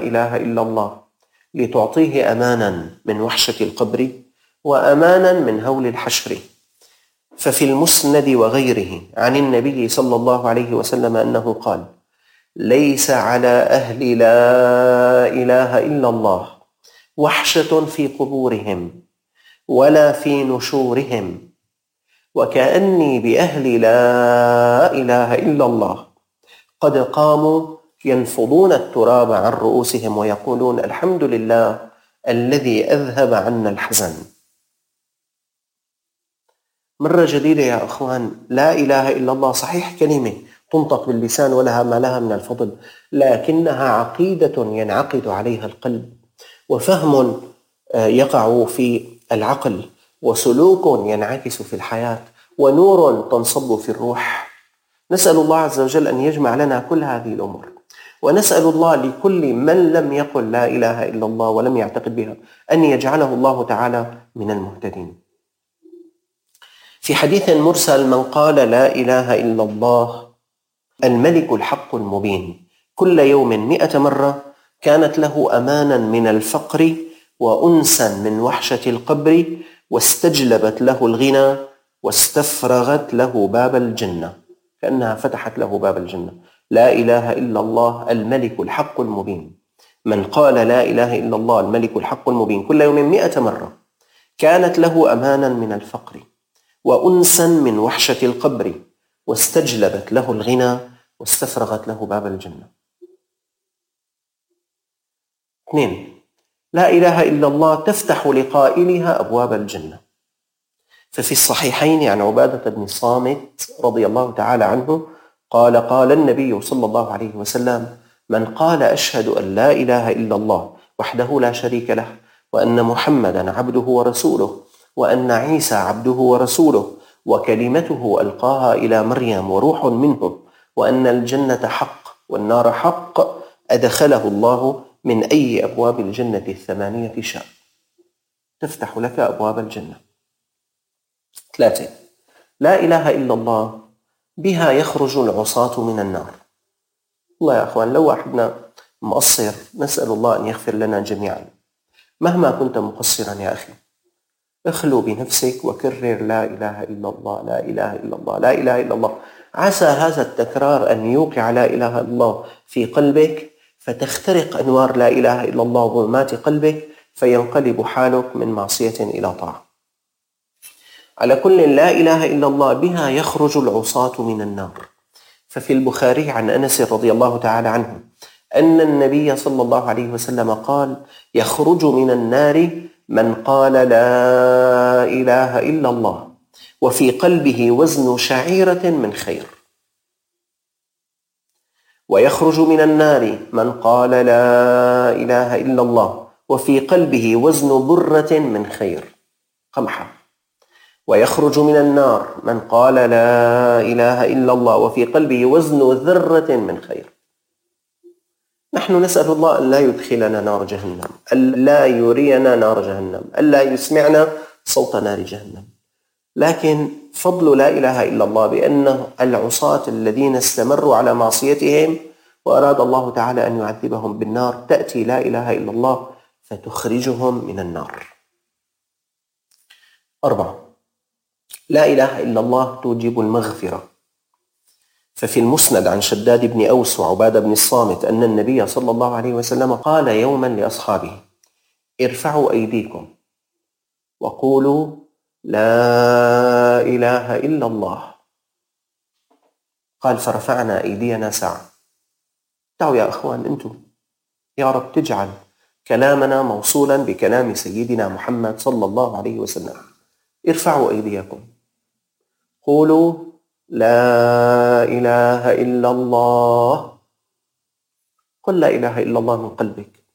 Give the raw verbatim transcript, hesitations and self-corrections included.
إله إلا الله لتعطيه أمانا من وحشة القبر وأمانا من هول الحشر. ففي المسند وغيره عن النبي صلى الله عليه وسلم أنه قال: ليس على أهل لا إله إلا الله وحشة في قبورهم ولا في نشورهم، وكأني بأهل لا إله إلا الله قد قاموا ينفضون التراب عن رؤوسهم ويقولون: الحمد لله الذي أذهب عنا الحزن. مرة جديدة يا أخوان، لا إله إلا الله صحيح كلمة تنطق باللسان ولها ما لها من الفضل، لكنها عقيدة ينعقد عليها القلب، وفهم يقع في العقل، وسلوك ينعكس في الحياة، ونور تنصب في الروح. نسأل الله عز وجل أن يجمع لنا كل هذه الأمور، ونسأل الله لكل من لم يقل لا إله إلا الله ولم يعتقد بها أن يجعله الله تعالى من المهتدين. في حديث مرسل: من قال لا إله إلا الله الملك الحق المبين كل يوم مئة مرة كانت له أمانا من الفقر وأنسا من وحشة القبر، واستجلبت له الغنى واستفرغت له باب الجنة، كأنها فتحت له باب الجنة. لا إله إلا الله الملك الحق المبين، من قال لا إله إلا الله الملك الحق المبين كل يوم مئة مرة كانت له أمانا من الفقر وأنسا من وحشة القبر، واستجلبت له الغنى واستفرغت له باب الجنة. اثنين، لا إله إلا الله تفتح لقائلها أبواب الجنة. ففي الصحيحين عن عبادة بن الصامت رضي الله تعالى عنه قال: قال النبي صلى الله عليه وسلم: من قال أشهد أن لا إله إلا الله وحده لا شريك له، وأن محمدا عبده ورسوله، وأن عيسى عبده ورسوله، وكلمته ألقاها إلى مريم وروح منه، وأن الجنة حق والنار حق، أدخله الله من أي أبواب الجنة الثمانية شاء. تفتح لك أبواب الجنة. ثلاثة، لا إله إلا الله بها يخرج العصاة من النار. الله يا أخوان، لو واحدنا مقصر نسأل الله أن يغفر لنا جميعا. مهما كنت مقصرا يا أخي، اخلو بنفسك وكرر لا إله إلا الله، لا إله إلا الله، لا إله إلا الله. عسى هذا التكرار أن يوقع لا إله إلا الله في قلبك، فتخترق أنوار لا إله إلا الله ظلمات قلبك، فينقلب حالك من معصية إلى طاعة. على كل، لا إله إلا الله بها يخرج العصاة من النار. ففي البخاري عن أنس رضي الله تعالى عنه أن النبي صلى الله عليه وسلم قال: يخرج من النار من قال لا إله إلا الله وفي قلبه وزن شعيرة من خير. ويخرج من النار من قال لا إله إلا الله وفي قلبه وزن برة من خير، قمحة. ويخرج من النار من قال لا إله إلا الله وفي قلبه وزن ذرة من خير. نحن نسأل الله أن لا يدخلنا نار جهنم، أن لا يرينا نار جهنم، أن لا يسمعنا صوت نار جهنم. لكن فضل لا إله إلا الله بأن العصاة الذين استمروا على معصيتهم وأراد الله تعالى أن يعذبهم بالنار، تأتي لا إله إلا الله فتخرجهم من النار. أربعة، لا إله إلا الله توجب المغفرة. ففي المسند عن شداد بن أوس وعبادة بن الصامت أن النبي صلى الله عليه وسلم قال يوما لأصحابه: ارفعوا أيديكم وقولوا لا إله إلا الله. قال: فرفعنا أيدينا ساعة. تعالوا يا أخوان أنتم، يا رب تجعل كلامنا موصولا بكلام سيدنا محمد صلى الله عليه وسلم. ارفعوا أيديكم، قولوا لا إله إلا الله. قل لا إله إلا الله من قلبك،